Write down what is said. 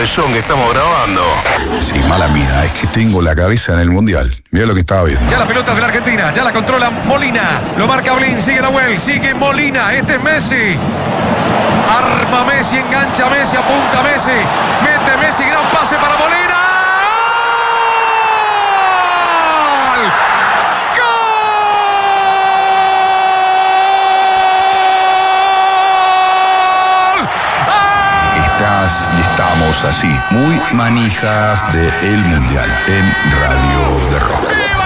cabezón que estamos grabando. Sí, mala mía, es que tengo la cabeza en el Mundial. Mirá lo que estaba viendo. Ya la pelota de la Argentina, ya la controla Molina. Lo marca Blin, sigue Nahuel, sigue Molina. Este es Messi. Arma Messi, engancha Messi, apunta Messi. Mete Messi, gran pase para Molina. Y estamos así, muy manijas del Mundial en Radio de Rock.